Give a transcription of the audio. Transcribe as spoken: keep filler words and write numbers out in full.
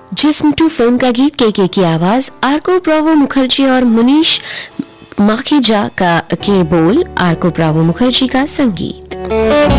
जिस्म to film का गीत के के की आवाज आर्को ब्रावो मुखर्जी और मुनीश माखीजा का के बोल, आर्को ब्रावो मुखर्जी का संगीत।